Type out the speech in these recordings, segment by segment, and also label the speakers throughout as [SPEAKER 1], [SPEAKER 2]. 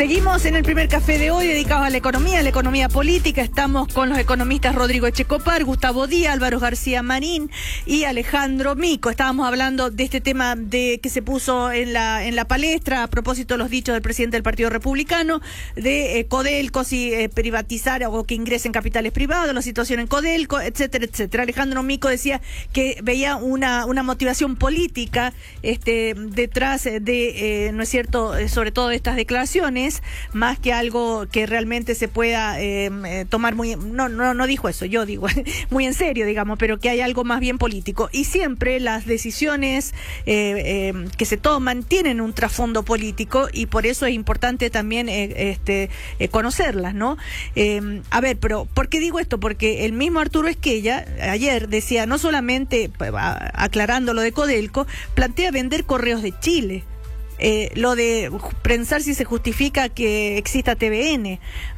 [SPEAKER 1] Seguimos en el primer café de hoy dedicado a la economía política. Estamos con los economistas Rodrigo Echecopar, Gustavo Díaz, Álvaro García Marín y Alejandro Mico. Estábamos hablando de este tema que se puso en la palestra a propósito de los dichos del presidente del Partido Republicano, de Codelco, si privatizar o que ingresen capitales privados, la situación en Codelco, etcétera, etcétera. Alejandro Mico decía que veía una motivación política detrás de, ¿no es cierto?, sobre todo de estas declaraciones, más que algo que realmente se pueda tomar muy... No dijo eso, yo digo, muy en serio, digamos, pero que hay algo más bien político. Y siempre las decisiones que se toman tienen un trasfondo político y por eso es importante también conocerlas, ¿no? A ver, pero ¿por qué digo esto? Porque el mismo Arturo Esquella ayer decía, no solamente, aclarando lo de Codelco, plantea vender Correos de Chile. Lo de pensar si se justifica que exista TVN.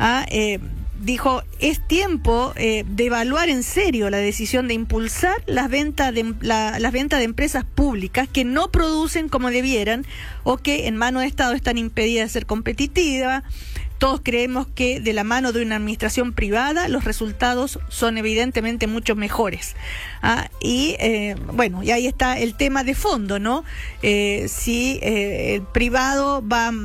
[SPEAKER 1] Dijo, es tiempo de evaluar en serio la decisión de impulsar las ventas de empresas públicas que no producen como debieran o que en mano de Estado están impedidas de ser competitivas. Todos creemos que de la mano de una administración privada los resultados son evidentemente mucho mejores. Y ahí está el tema de fondo, ¿no? Si el privado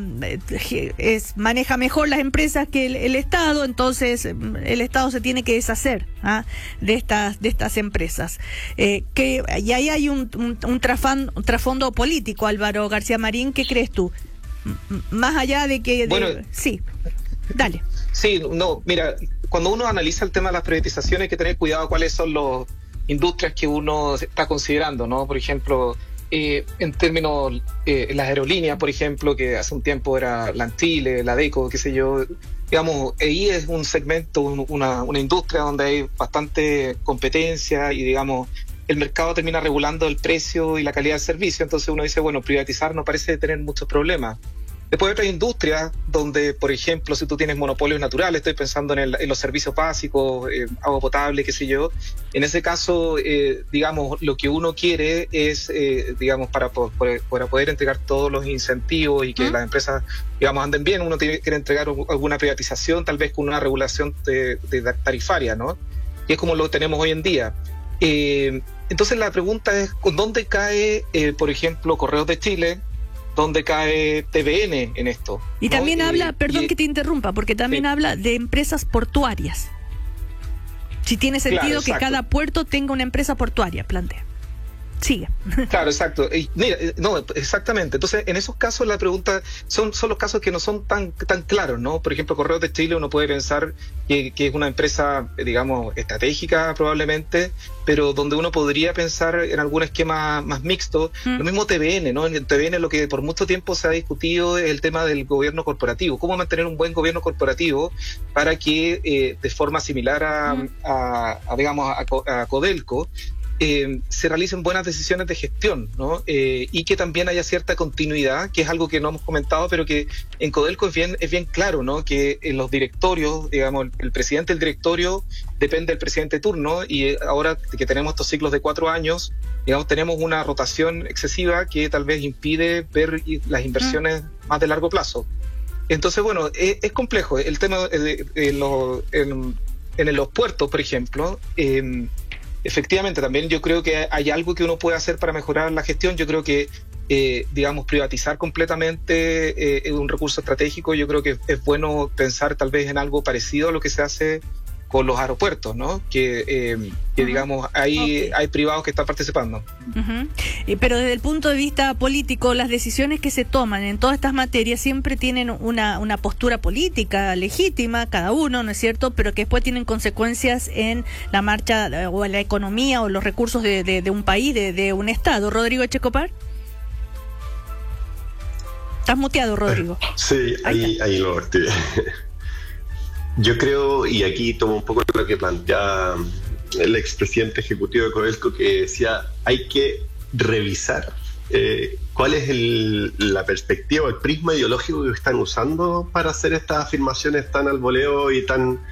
[SPEAKER 1] maneja mejor las empresas que el Estado, entonces el Estado se tiene que deshacer de estas empresas. Y ahí hay un trasfondo político, Álvaro García Marín, ¿qué crees tú? Más allá de que... Sí, dale.
[SPEAKER 2] Sí, no, mira, cuando uno analiza el tema de las privatizaciones hay que tener cuidado cuáles son las industrias que uno está considerando, ¿no? Por ejemplo, en términos, las aerolíneas, por ejemplo, que hace un tiempo era la Antile, la Deco, qué sé yo, digamos, ahí es un segmento, una industria donde hay bastante competencia y, digamos, el mercado termina regulando el precio y la calidad del servicio, entonces uno dice, bueno, privatizar no parece tener muchos problemas. Después hay otras industrias donde, por ejemplo, si tú tienes monopolios naturales, estoy pensando en los servicios básicos, agua potable, qué sé yo, en ese caso, digamos, lo que uno quiere es, digamos, para poder entregar todos los incentivos y que las empresas, digamos, anden bien, uno quiere entregar alguna privatización, tal vez con una regulación tarifaria, ¿no? Y es como lo tenemos hoy en día. Entonces la pregunta es, ¿dónde cae, por ejemplo, Correos de Chile? ¿Dónde cae TVN en esto?
[SPEAKER 1] Y también habla, perdón que te interrumpa, porque también habla de empresas portuarias. Si tiene sentido que cada puerto tenga una empresa portuaria, plantea. Sigue.
[SPEAKER 2] Claro, exacto. Mira, no, exactamente. Entonces, en esos casos la pregunta son los casos que no son tan claros, ¿no? Por ejemplo, Correos de Chile uno puede pensar que es una empresa, digamos, estratégica probablemente, pero donde uno podría pensar en algún esquema más mixto. Lo mismo TVN, ¿no? En TVN lo que por mucho tiempo se ha discutido es el tema del gobierno corporativo. ¿Cómo mantener un buen gobierno corporativo para que de forma similar a Codelco se realicen buenas decisiones de gestión, ¿no? Y que también haya cierta continuidad, que es algo que no hemos comentado, pero que en Codelco es bien claro, ¿no? Que en los directorios, digamos, el presidente del directorio depende del presidente de turno, y ahora que tenemos estos ciclos de 4 años, digamos, tenemos una rotación excesiva que tal vez impide ver las inversiones más de largo plazo. Entonces, bueno, es complejo. El tema en los puertos, por ejemplo, efectivamente, también yo creo que hay algo que uno puede hacer para mejorar la gestión. Yo creo que, digamos, privatizar completamente es un recurso estratégico. Yo creo que es bueno pensar tal vez en algo parecido a lo que se hace con los aeropuertos, ¿no? Que digamos, hay privados que están participando.
[SPEAKER 1] Pero desde el punto de vista político, las decisiones que se toman en todas estas materias siempre tienen una postura política legítima, cada uno, ¿no es cierto?, pero que después tienen consecuencias en la marcha o en la economía o los recursos de un país, de un Estado. Rodrigo Echecopar. Estás muteado, Rodrigo.
[SPEAKER 3] Sí, ahí lo estoy. Yo creo, y aquí tomo un poco lo que plantea el expresidente ejecutivo de Codelco, que decía, hay que revisar cuál es la perspectiva, el prisma ideológico que están usando para hacer estas afirmaciones tan al voleo y tan